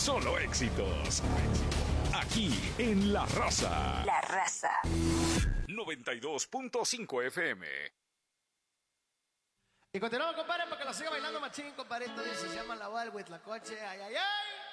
solo éxitos. Aquí en La Raza. La Raza. 92.5 FM. Y continuamos, compadre, para que lo siga bailando machín, compadre. Esto se llama La Boda del Huitlacoche. ¡Ay, ay, ay!